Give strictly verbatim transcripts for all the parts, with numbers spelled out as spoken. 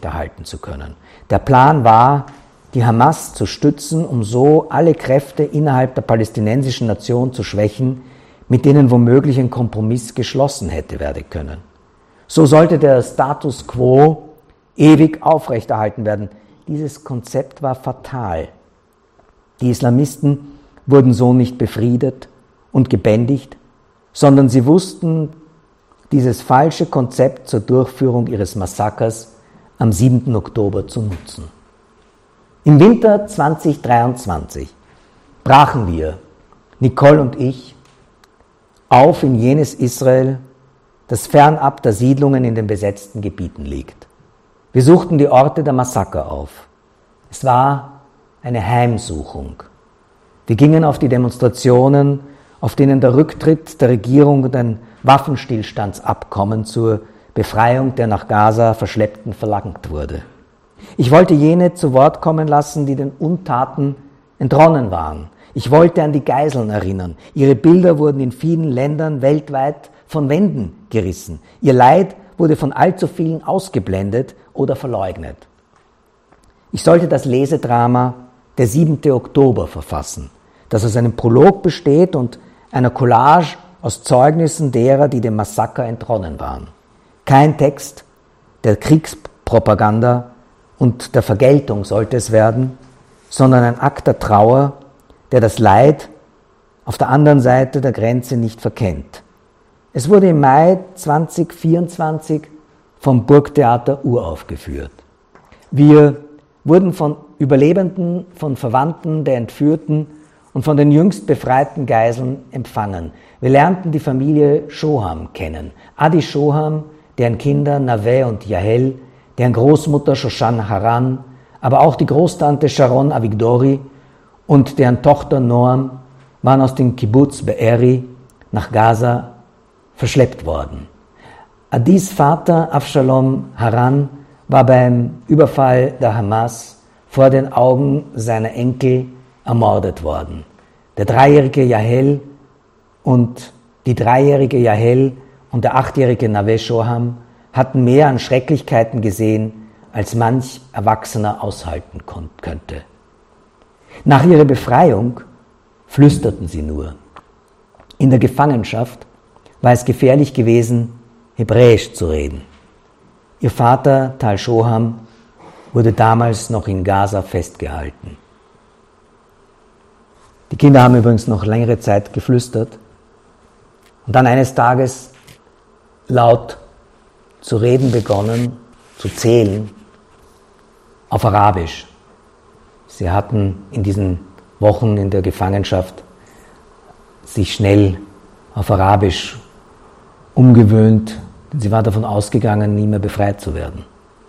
aufrechterhalten zu können. Der Plan war, die Hamas zu stützen, um so alle Kräfte innerhalb der palästinensischen Nation zu schwächen, mit denen womöglich ein Kompromiss geschlossen hätte werden können. So sollte der Status quo ewig aufrechterhalten werden. Dieses Konzept war fatal. Die Islamisten wurden so nicht befriedet und gebändigt, sondern sie wussten, dieses falsche Konzept zur Durchführung ihres Massakers am siebten Oktober zu nutzen. Im Winter zweitausenddreiundzwanzig brachen wir, Nicole und ich, auf in jenes Israel, das fernab der Siedlungen in den besetzten Gebieten liegt. Wir suchten die Orte der Massaker auf. Es war eine Heimsuchung. Wir gingen auf die Demonstrationen, auf denen der Rücktritt der Regierung und ein Waffenstillstandsabkommen zur Befreiung der nach Gaza Verschleppten verlangt wurde. Ich wollte jene zu Wort kommen lassen, die den Untaten entronnen waren. Ich wollte an die Geiseln erinnern. Ihre Bilder wurden in vielen Ländern weltweit von Wänden gerissen. Ihr Leid wurde von allzu vielen ausgeblendet oder verleugnet. Ich sollte das Lesedrama Der siebte Oktober verfassen, das aus einem Prolog besteht und einer Collage aus Zeugnissen derer, die dem Massaker entronnen waren. Kein Text der Kriegspropaganda und der Vergeltung sollte es werden, sondern ein Akt der Trauer, der das Leid auf der anderen Seite der Grenze nicht verkennt. Es wurde im Mai zweitausendvierundzwanzig vom Burgtheater uraufgeführt. Wir wurden von Überlebenden, von Verwandten der Entführten und von den jüngst befreiten Geiseln empfangen. Wir lernten die Familie Shoham kennen. Adi Shoham, deren Kinder Naveh und Yahel, deren Großmutter Shoshan Haran, aber auch die Großtante Sharon Avigdori und deren Tochter Noam waren aus dem Kibbutz Be'eri nach Gaza verschleppt worden. Adis Vater Avshalom Haran war beim Überfall der Hamas vor den Augen seiner Enkel ermordet worden. Der dreijährige Yahel und die dreijährige Yahel und der achtjährige Naveh Shoham hatten mehr an Schrecklichkeiten gesehen, als manch Erwachsener aushalten könnte. Nach ihrer Befreiung flüsterten sie nur. In der Gefangenschaft war es gefährlich gewesen, Hebräisch zu reden. Ihr Vater, Tal Shoham, wurde damals noch in Gaza festgehalten. Die Kinder haben übrigens noch längere Zeit geflüstert und dann eines Tages laut zu reden begonnen, zu zählen, auf Arabisch. Sie hatten in diesen Wochen in der Gefangenschaft sich schnell auf Arabisch umgewöhnt, denn sie war davon ausgegangen, nie mehr befreit zu werden.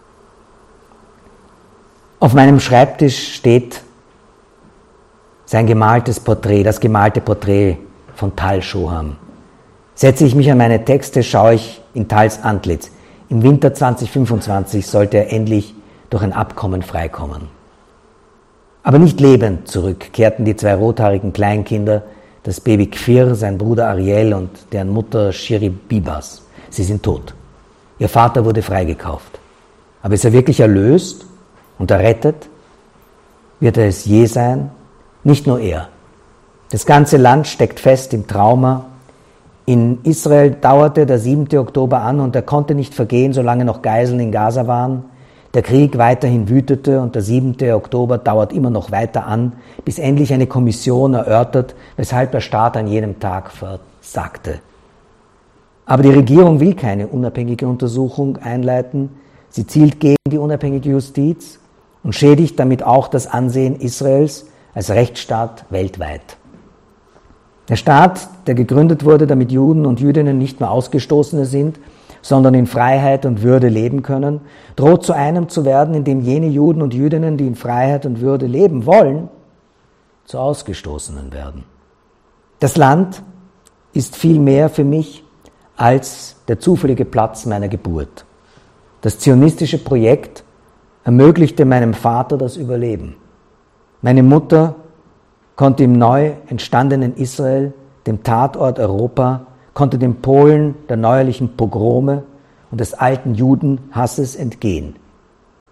Auf meinem Schreibtisch steht sein gemaltes Porträt, das gemalte Porträt von Tal Shoham. Setze ich mich an meine Texte, schaue ich in Tals Antlitz. Im Winter zweitausendfünfundzwanzig sollte er endlich durch ein Abkommen freikommen. Aber nicht lebend zurück kehrten die zwei rothaarigen Kleinkinder, das Baby Kfir, sein Bruder Ariel und deren Mutter Shiri Bibas. Sie sind tot. Ihr Vater wurde freigekauft. Aber ist er wirklich erlöst und errettet? Wird er es je sein? Nicht nur er. Das ganze Land steckt fest im Trauma. In Israel dauerte der siebte Oktober an und er konnte nicht vergehen, solange noch Geiseln in Gaza waren. Der Krieg weiterhin wütete und der siebte Oktober dauert immer noch weiter an, bis endlich eine Kommission erörtert, weshalb der Staat an jenem Tag versagte. Aber die Regierung will keine unabhängige Untersuchung einleiten. Sie zielt gegen die unabhängige Justiz und schädigt damit auch das Ansehen Israels als Rechtsstaat weltweit. Der Staat, der gegründet wurde, damit Juden und Jüdinnen nicht mehr Ausgestoßene sind, sondern in Freiheit und Würde leben können, droht zu einem zu werden, in dem jene Juden und Jüdinnen, die in Freiheit und Würde leben wollen, zu Ausgestoßenen werden. Das Land ist viel mehr für mich als der zufällige Platz meiner Geburt. Das zionistische Projekt ermöglichte meinem Vater das Überleben. Meine Mutter konnte im neu entstandenen Israel, dem Tatort Europa, konnte den Polen der neuerlichen Pogrome und des alten Judenhasses entgehen.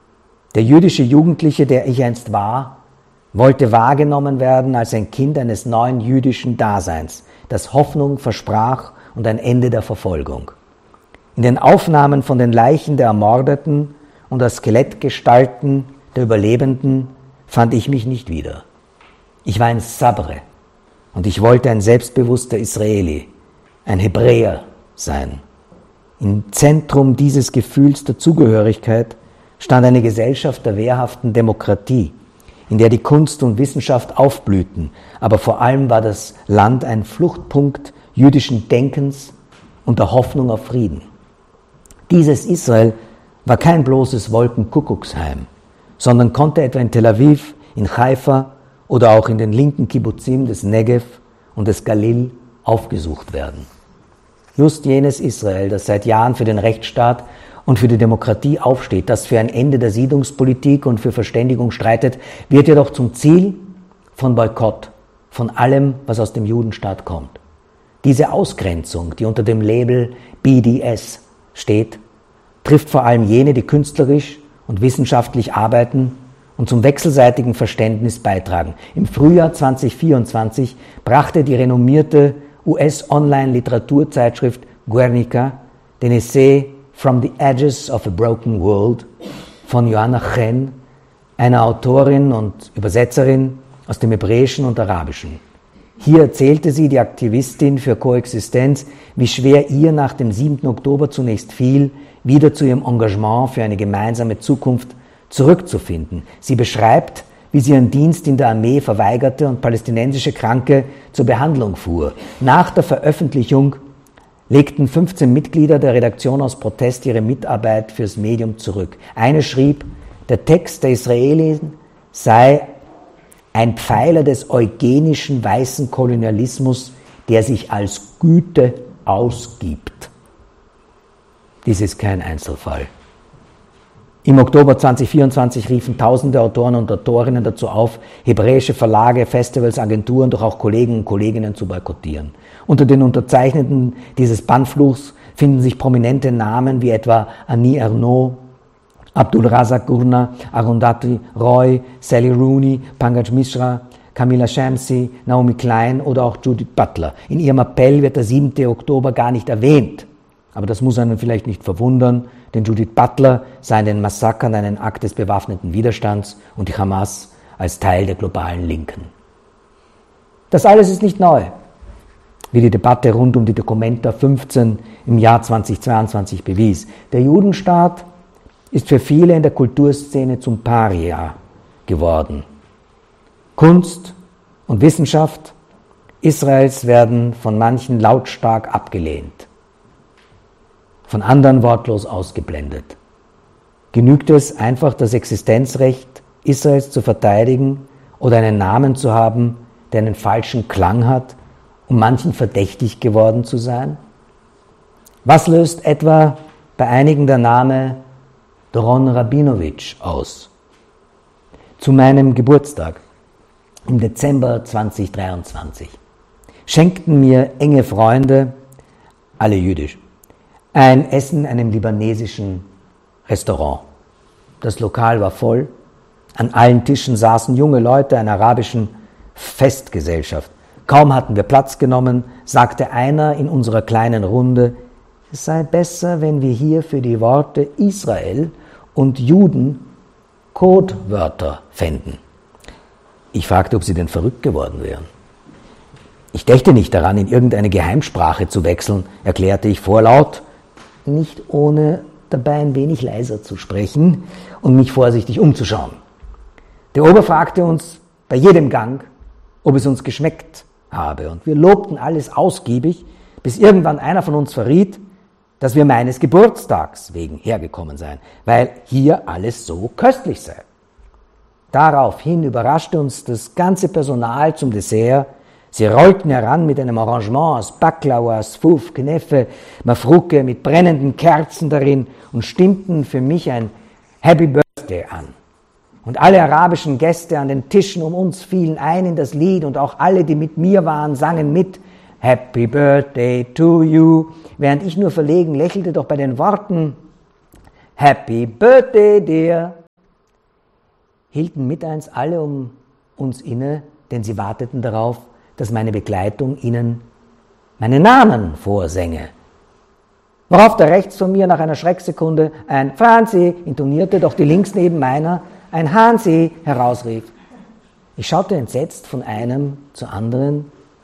Der jüdische Jugendliche, der ich einst war, wollte wahrgenommen werden als ein Kind eines neuen jüdischen Daseins, das Hoffnung versprach und ein Ende der Verfolgung. In den Aufnahmen von den Leichen der Ermordeten und der Skelettgestalten der Überlebenden fand ich mich nicht wieder. Ich war ein Sabre und ich wollte ein selbstbewusster Israeli, ein Hebräer sein. Im Zentrum dieses Gefühls der Zugehörigkeit stand eine Gesellschaft der wehrhaften Demokratie, in der die Kunst und Wissenschaft aufblühten, aber vor allem war das Land ein Fluchtpunkt jüdischen Denkens und der Hoffnung auf Frieden. Dieses Israel war kein bloßes Wolkenkuckucksheim, sondern konnte etwa in Tel Aviv, in Haifa oder auch in den linken Kibbuzim des Negev und des Galil aufgesucht werden. Just jenes Israel, das seit Jahren für den Rechtsstaat und für die Demokratie aufsteht, das für ein Ende der Siedlungspolitik und für Verständigung streitet, wird jedoch zum Ziel von Boykott, von allem, was aus dem Judenstaat kommt. Diese Ausgrenzung, die unter dem Label B D S steht, trifft vor allem jene, die künstlerisch und wissenschaftlich arbeiten und zum wechselseitigen Verständnis beitragen. Im Frühjahr zweitausendvierundzwanzig brachte die renommierte U S-Online-Literaturzeitschrift Guernica den Essay From the Edges of a Broken World von Joanna Chen, einer Autorin und Übersetzerin aus dem Hebräischen und Arabischen. Hier erzählte sie, die Aktivistin für Koexistenz, wie schwer ihr nach dem siebten Oktober zunächst fiel, wieder zu ihrem Engagement für eine gemeinsame Zukunft zurückzufinden. Sie beschreibt, wie sie ihren Dienst in der Armee verweigerte und palästinensische Kranke zur Behandlung fuhr. Nach der Veröffentlichung legten fünfzehn Mitglieder der Redaktion aus Protest ihre Mitarbeit fürs Medium zurück. Eine schrieb, der Text der Israelis sei ein Pfeiler des eugenischen weißen Kolonialismus, der sich als Güte ausgibt. Dies ist kein Einzelfall. Im Oktober zweitausendvierundzwanzig riefen tausende Autoren und Autorinnen dazu auf, hebräische Verlage, Festivals, Agenturen, doch auch Kollegen und Kolleginnen zu boykottieren. Unter den Unterzeichneten dieses Bannfluchs finden sich prominente Namen wie etwa Annie Ernaux, Abdul Razak Gurna, Arundhati Roy, Sally Rooney, Pankaj Mishra, Camilla Shamsi, Naomi Klein oder auch Judith Butler. In ihrem Appell wird der siebte Oktober gar nicht erwähnt. Aber das muss einen vielleicht nicht verwundern, denn Judith Butler sah in den Massakern einen Akt des bewaffneten Widerstands und die Hamas als Teil der globalen Linken. Das alles ist nicht neu, wie die Debatte rund um die Documenta fünfzehn im Jahr zweitausendzweiundzwanzig bewies. Der Judenstaat ist für viele in der Kulturszene zum Paria geworden. Kunst und Wissenschaft Israels werden von manchen lautstark abgelehnt, von anderen wortlos ausgeblendet. Genügt es einfach, das Existenzrecht Israels zu verteidigen oder einen Namen zu haben, der einen falschen Klang hat, um manchen verdächtig geworden zu sein? Was löst etwa bei einigen der Name Doron Rabinowitsch aus? Zu meinem Geburtstag im Dezember zweitausenddreiundzwanzig schenkten mir enge Freunde, alle jüdisch, ein Essen in einem libanesischen Restaurant. Das Lokal war voll. An allen Tischen saßen junge Leute einer arabischen Festgesellschaft. Kaum hatten wir Platz genommen, sagte einer in unserer kleinen Runde, es sei besser, wenn wir hier für die Worte Israel und Juden Codewörter fänden. Ich fragte, ob sie denn verrückt geworden wären. Ich dächte nicht daran, in irgendeine Geheimsprache zu wechseln, erklärte ich vorlaut, nicht ohne dabei ein wenig leiser zu sprechen und mich vorsichtig umzuschauen. Der Ober fragte uns bei jedem Gang, ob es uns geschmeckt habe, und wir lobten alles ausgiebig, bis irgendwann einer von uns verriet, dass wir meines Geburtstags wegen hergekommen seien, weil hier alles so köstlich sei. Daraufhin überraschte uns das ganze Personal zum Dessert. Sie rollten heran mit einem Arrangement aus Baklava, Sfuf, Kneffe, Mafruke mit brennenden Kerzen darin und stimmten für mich ein Happy Birthday an. Und alle arabischen Gäste an den Tischen um uns fielen ein in das Lied und auch alle, die mit mir waren, sangen mit Happy Birthday to you, während ich nur verlegen lächelte, doch bei den Worten Happy Birthday dear hielten miteins alle um uns inne, denn sie warteten darauf, dass meine Begleitung ihnen meinen Namen vorsänge. Worauf der rechts von mir nach einer Schrecksekunde ein Franzi intonierte, doch die links neben meiner ein Hansi herausrief. Ich schaute entsetzt von einem zu anderen.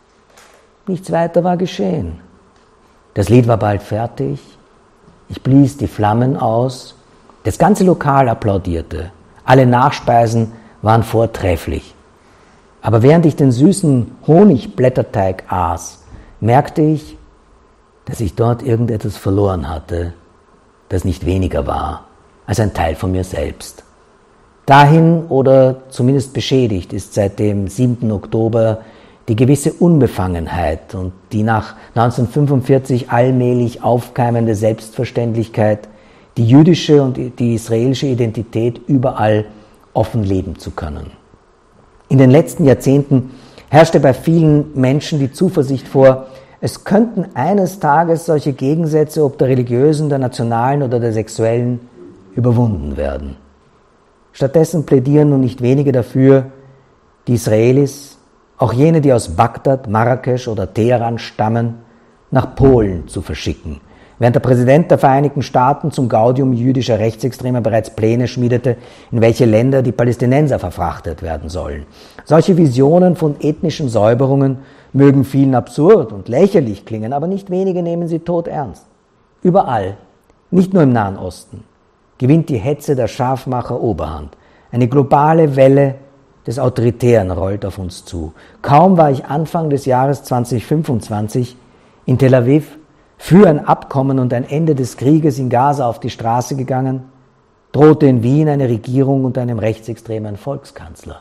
Nichts weiter war geschehen. Das Lied war bald fertig. Ich blies die Flammen aus. Das ganze Lokal applaudierte. Alle Nachspeisen waren vortrefflich. Aber während ich den süßen Honigblätterteig aß, merkte ich, dass ich dort irgendetwas verloren hatte, das nicht weniger war als ein Teil von mir selbst. Dahin oder zumindest beschädigt ist seit dem siebten Oktober die gewisse Unbefangenheit und die nach neunzehnhundertfünfundvierzig allmählich aufkeimende Selbstverständlichkeit, die jüdische und die israelische Identität überall offen leben zu können. In den letzten Jahrzehnten herrschte bei vielen Menschen die Zuversicht vor, es könnten eines Tages solche Gegensätze, ob der religiösen, der nationalen oder der sexuellen, überwunden werden. Stattdessen plädieren nun nicht wenige dafür, die Israelis, auch jene, die aus Bagdad, Marrakesch oder Teheran stammen, nach Polen zu verschicken, während der Präsident der Vereinigten Staaten zum Gaudium jüdischer Rechtsextremer bereits Pläne schmiedete, in welche Länder die Palästinenser verfrachtet werden sollen. Solche Visionen von ethnischen Säuberungen mögen vielen absurd und lächerlich klingen, aber nicht wenige nehmen sie todernst. Überall, nicht nur im Nahen Osten, gewinnt die Hetze der Scharfmacher Oberhand. Eine globale Welle des Autoritären rollt auf uns zu. Kaum war ich Anfang des Jahres zweitausendfünfundzwanzig in Tel Aviv für ein Abkommen und ein Ende des Krieges in Gaza auf die Straße gegangen, drohte in Wien eine Regierung unter einem rechtsextremen Volkskanzler.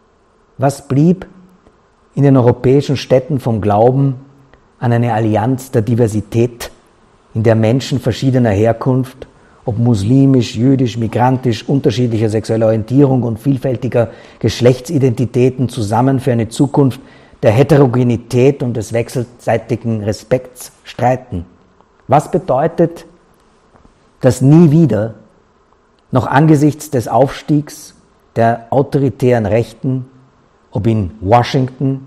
Was blieb in den europäischen Städten vom Glauben an eine Allianz der Diversität, in der Menschen verschiedener Herkunft, ob muslimisch, jüdisch, migrantisch, unterschiedlicher sexueller Orientierung und vielfältiger Geschlechtsidentitäten zusammen für eine Zukunft der Heterogenität und des wechselseitigen Respekts streiten? Was bedeutet das nie wieder, noch angesichts des Aufstiegs der autoritären Rechten, ob in Washington,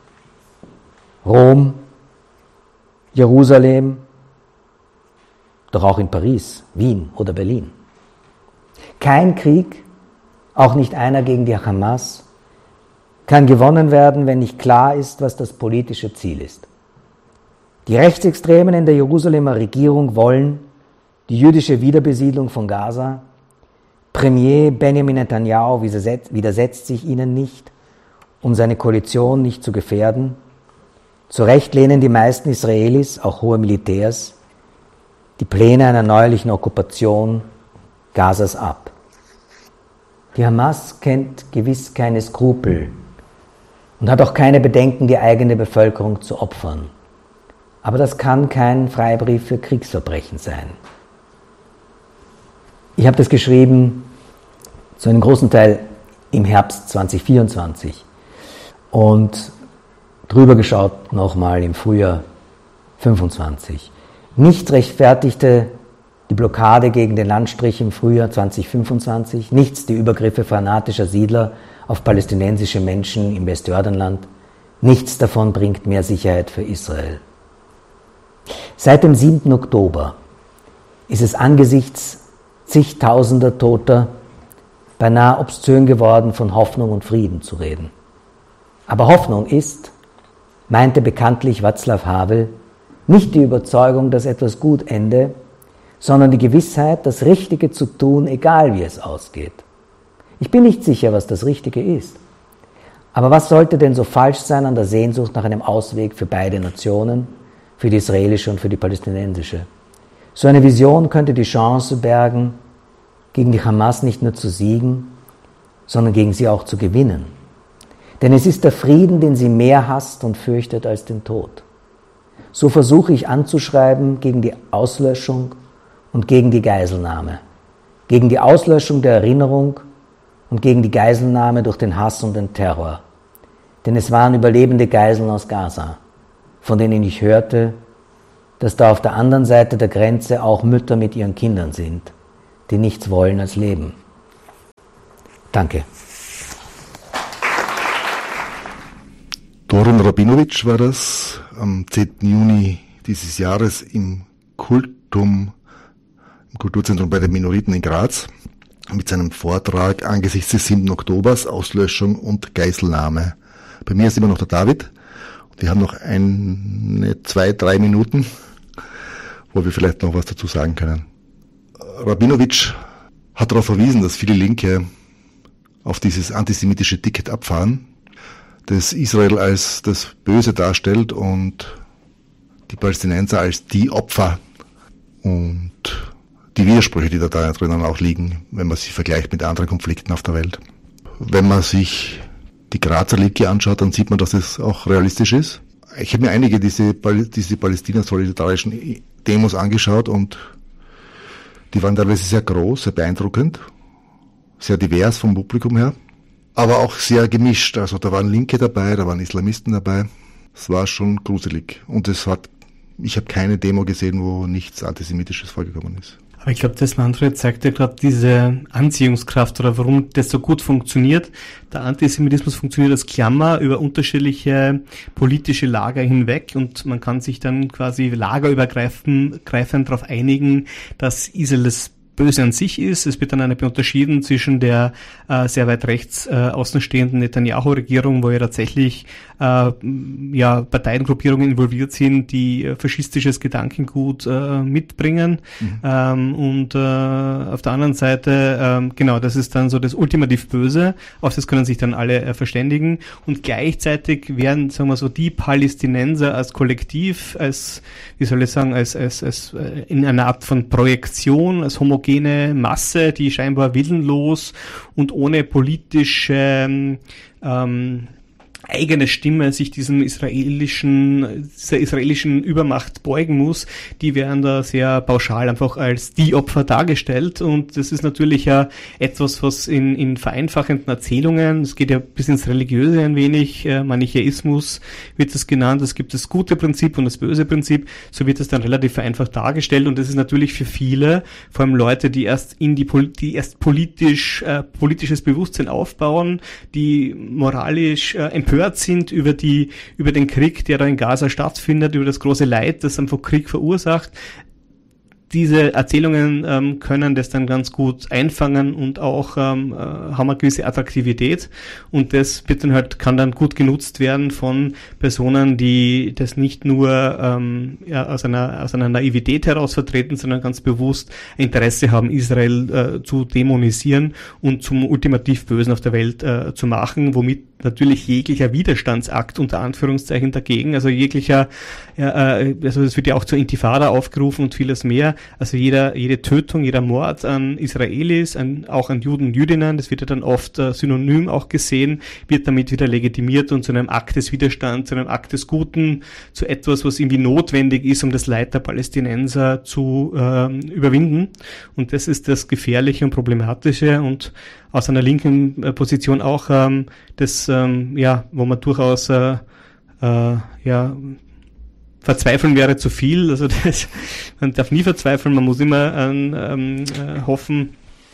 Rom, Jerusalem, doch auch in Paris, Wien oder Berlin? Kein Krieg, auch nicht einer gegen die Hamas, kann gewonnen werden, wenn nicht klar ist, was das politische Ziel ist. Die Rechtsextremen in der Jerusalemer Regierung wollen die jüdische Wiederbesiedlung von Gaza. Premier Benjamin Netanyahu widersetzt sich ihnen nicht, um seine Koalition nicht zu gefährden. Zu Recht lehnen die meisten Israelis, auch hohe Militärs, die Pläne einer neuerlichen Okkupation Gazas ab. Die Hamas kennt gewiss keine Skrupel und hat auch keine Bedenken, die eigene Bevölkerung zu opfern. Aber das kann kein Freibrief für Kriegsverbrechen sein. Ich habe das geschrieben, zu einem großen Teil im Herbst zweitausendvierundzwanzig und drüber geschaut nochmal im Frühjahr fünfundzwanzig. Nichts rechtfertigte die Blockade gegen den Landstrich im Frühjahr zweitausendfünfundzwanzig, nichts die Übergriffe fanatischer Siedler auf palästinensische Menschen im Westjordanland, nichts davon bringt mehr Sicherheit für Israel. Seit dem siebten Oktober ist es angesichts zigtausender Toter beinahe obszön geworden, von Hoffnung und Frieden zu reden. Aber Hoffnung ist, meinte bekanntlich Václav Havel, nicht die Überzeugung, dass etwas gut ende, sondern die Gewissheit, das Richtige zu tun, egal wie es ausgeht. Ich bin nicht sicher, was das Richtige ist. Aber was sollte denn so falsch sein an der Sehnsucht nach einem Ausweg für beide Nationen, für die israelische und für die palästinensische? So eine Vision könnte die Chance bergen, gegen die Hamas nicht nur zu siegen, sondern gegen sie auch zu gewinnen. Denn es ist der Frieden, den sie mehr hasst und fürchtet als den Tod. So versuche ich anzuschreiben gegen die Auslöschung und gegen die Geiselnahme, gegen die Auslöschung der Erinnerung und gegen die Geiselnahme durch den Hass und den Terror. Denn es waren überlebende Geiseln aus Gaza, von denen ich hörte, dass da auf der anderen Seite der Grenze auch Mütter mit ihren Kindern sind, die nichts wollen als leben. Danke. Goran Rabinowitsch war das, am zehnten Juni dieses Jahres im Kultum, im Kulturzentrum bei den Minoriten in Graz, mit seinem Vortrag angesichts des siebten Oktobers, Auslöschung und Geiselnahme. Bei mir ist immer noch der David. Wir haben noch eine, zwei, drei Minuten, wo wir vielleicht noch was dazu sagen können. Rabinowitsch hat darauf verwiesen, dass viele Linke auf dieses antisemitische Ticket abfahren, das Israel als das Böse darstellt und die Palästinenser als die Opfer und die Widersprüche, die da drinnen auch liegen, wenn man sie vergleicht mit anderen Konflikten auf der Welt. Wenn man sich die Grazer Linke anschaut, dann sieht man, dass es auch realistisch ist. Ich habe mir einige diese, diese Palästina-solidarischen Demos angeschaut und die waren teilweise sehr groß, sehr beeindruckend, sehr divers vom Publikum her, aber auch sehr gemischt. Also da waren Linke dabei, da waren Islamisten dabei. Es war schon gruselig und es hat, ich habe keine Demo gesehen, wo nichts Antisemitisches vorgekommen ist. Aber ich glaube, das Manfred zeigt ja gerade diese Anziehungskraft oder warum das so gut funktioniert. Der Antisemitismus funktioniert als Klammer über unterschiedliche politische Lager hinweg und man kann sich dann quasi lagerübergreifend darauf einigen, dass Israel das Böse an sich ist. Es wird dann eine unterschieden zwischen der äh, sehr weit rechts äh, außenstehenden Netanyahu-Regierung, wo ja tatsächlich äh, ja Parteiengruppierungen involviert sind, die äh, faschistisches Gedankengut äh, mitbringen. Mhm. Ähm, und äh, auf der anderen Seite, äh, genau, das ist dann so das ultimativ Böse. Auf das können sich dann alle äh, verständigen. Und gleichzeitig werden, sagen wir so, die Palästinenser als Kollektiv, als, wie soll ich sagen, als, als, als äh, in einer Art von Projektion, als homogene Masse, die scheinbar willenlos und ohne politische ähm, eigene Stimme sich diesem israelischen, dieser israelischen Übermacht beugen muss, die werden da sehr pauschal einfach als die Opfer dargestellt und das ist natürlich ja etwas, was in, in vereinfachenden Erzählungen, es geht ja bis ins Religiöse ein wenig, äh, Manichäismus wird das genannt, es gibt das gute Prinzip und das böse Prinzip, so wird das dann relativ vereinfacht dargestellt und das ist natürlich für viele, vor allem Leute, die erst in die, die erst politisch, äh, politisches Bewusstsein aufbauen, die moralisch äh, empört sind über die, über den Krieg, der da in Gaza stattfindet, über das große Leid, das einfach Krieg verursacht. Diese Erzählungen ähm, können das dann ganz gut einfangen und auch ähm, äh, haben eine gewisse Attraktivität und das wird dann halt, kann dann gut genutzt werden von Personen, die das nicht nur ähm, ja, aus einer aus einer Naivität heraus vertreten, sondern ganz bewusst Interesse haben, Israel äh, zu dämonisieren und zum ultimativ Bösen auf der Welt äh, zu machen, womit natürlich jeglicher Widerstandsakt unter Anführungszeichen dagegen, also jeglicher, ja, äh, also es wird ja auch zur Intifada aufgerufen und vieles mehr, also jeder, jede Tötung, jeder Mord an Israelis, an, auch an Juden und Jüdinnen, das wird ja dann oft äh, synonym auch gesehen, wird damit wieder legitimiert und zu einem Akt des Widerstands, zu einem Akt des Guten, zu etwas, was irgendwie notwendig ist, um das Leid der Palästinenser zu äh, überwinden und das ist das Gefährliche und Problematische und aus einer linken äh, Position auch ähm, das, ähm, ja, wo man durchaus äh, äh, ja verzweifeln wäre zu viel. Also das, man darf nie verzweifeln, man muss immer ähm, äh, hoffen,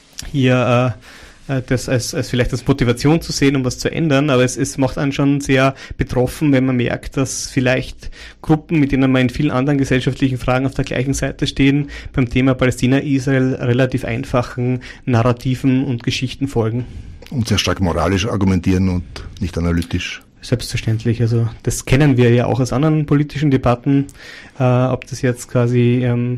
hier äh, das als, als vielleicht als Motivation zu sehen, um was zu ändern, aber es, es macht einen schon sehr betroffen, wenn man merkt, dass vielleicht Gruppen, mit denen man in vielen anderen gesellschaftlichen Fragen auf der gleichen Seite stehen, beim Thema Palästina-Israel relativ einfachen Narrativen und Geschichten folgen. Und sehr stark moralisch argumentieren und nicht analytisch. Selbstverständlich, also das kennen wir ja auch aus anderen politischen Debatten, äh, ob das jetzt quasi ähm,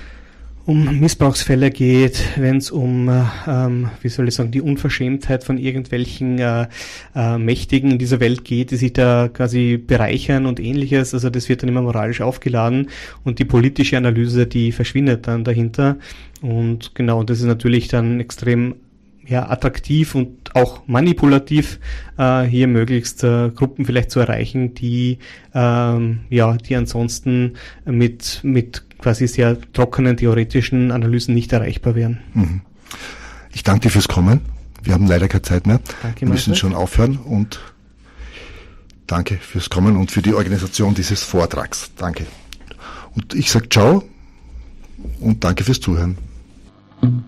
um Missbrauchsfälle geht, wenn es um, äh, ähm, wie soll ich sagen, die Unverschämtheit von irgendwelchen äh, äh, Mächtigen in dieser Welt geht, die sich da quasi bereichern und ähnliches, also das wird dann immer moralisch aufgeladen und die politische Analyse, die verschwindet dann dahinter und genau, das ist natürlich dann extrem ja, attraktiv und auch manipulativ, äh, hier möglichst äh, Gruppen vielleicht zu erreichen, die ähm, ja, die ansonsten mit mit quasi sehr trockenen theoretischen Analysen nicht erreichbar wären. Mhm. Ich danke dir fürs Kommen. Wir haben leider keine Zeit mehr. Danke, Wir müssen schon aufhören und danke fürs Kommen und für die Organisation dieses Vortrags. Danke. Und ich sage ciao und danke fürs Zuhören.